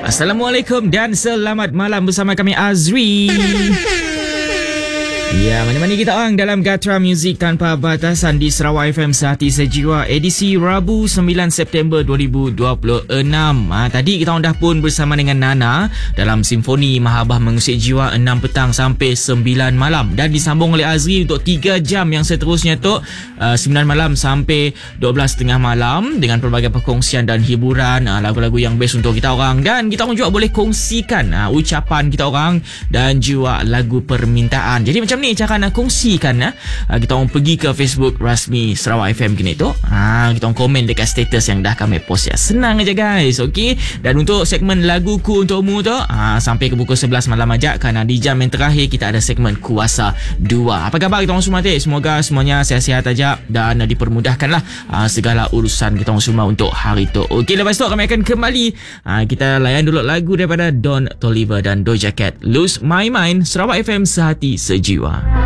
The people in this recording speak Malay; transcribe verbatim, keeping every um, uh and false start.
Assalamualaikum dan selamat malam bersama kami Azri. Ya, mana-mana kita orang dalam Gatra Muzik Tanpa Batasan di Sarawak F M Sehati Sejiwa edisi Rabu sembilan September dua ribu dua puluh enam. Ha, tadi kita orang dah pun bersama dengan Nana dalam Simfoni Mahabah Mengusik Jiwa enam petang sampai sembilan malam dan disambung oleh Azri untuk tiga jam yang seterusnya tu uh, sembilan malam sampai dua belas tiga puluh malam dengan pelbagai perkongsian dan hiburan, uh, lagu-lagu yang best untuk kita orang, dan kita orang juga boleh kongsikan uh, ucapan kita orang dan juga lagu permintaan. Jadi macam ni cara nak kongsikan, ha? Kita orang pergi ke Facebook rasmi Sarawak F M kini tu, ha, kita orang komen dekat status yang dah kami post ya. Senang aja guys, okey. Dan untuk segmen laguku untukmu tu, ha, sampai ke pukul sebelas malam aja, kerana di jam yang terakhir kita ada segmen Kuasa dua. Apa khabar kita orang semua? Tik? Semoga semuanya sihat-sihat aja dan dipermudahkanlah ha, segala urusan kita orang semua untuk hari tu. Okey, lepas tu kami akan kembali, ha, kita layan dulu lagu daripada Don Toliver dan Doja Cat, Lose My Mind. Sarawak F M Sehati Sejiwa.